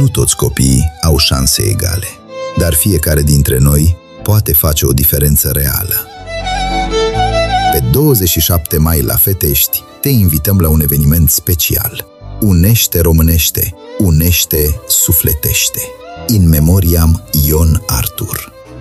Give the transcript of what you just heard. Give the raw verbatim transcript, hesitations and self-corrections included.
Nu toți copiii au șanse egale, dar fiecare dintre noi poate face o diferență reală. Pe douăzeci și șapte mai la Fetești te invităm la un eveniment special. Unește românește, unește sufletește. In memoriam Ion Artur.